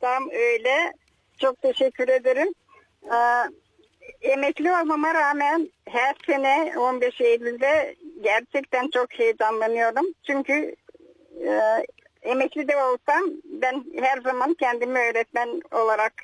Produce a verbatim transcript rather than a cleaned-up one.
Tam öyle. Çok teşekkür ederim. Ee, emekli olmama rağmen her sene on beş Eylül'de gerçekten çok heyecanlanıyorum. Çünkü e, emekli de olsam ben her zaman kendimi öğretmen olarak